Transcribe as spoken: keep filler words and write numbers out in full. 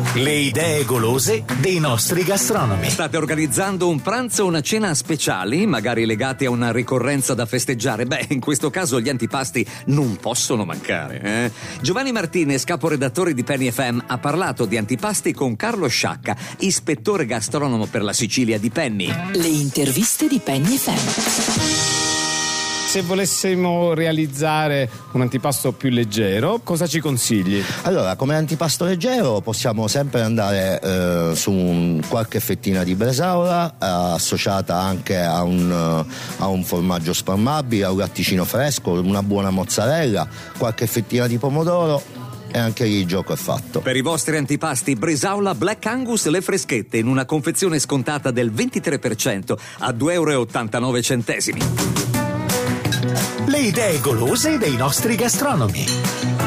Le idee golose dei nostri gastronomi. State organizzando un pranzo o una cena speciali, magari legati a una ricorrenza da festeggiare? Beh, in questo caso gli antipasti non possono mancare. Eh? Giovanni Martinez, caporedattore di Penny F M, ha parlato di antipasti con Carlo Sciacca, ispettore gastronomo per la Sicilia di Penny. Le interviste di Penny F M. Se volessimo realizzare un antipasto più leggero, cosa ci consigli? Allora, come antipasto leggero possiamo sempre andare eh, su un, qualche fettina di bresaola eh, associata anche a un, a un formaggio spalmabile, a un latticino fresco, una buona mozzarella, qualche fettina di pomodoro. E anche lì il gioco è fatto. Per i vostri antipasti, bresaola Black Angus le freschette in una confezione scontata del ventitré per cento a due euro e ottantanove centesimi. Le idee golose dei nostri gastronomi.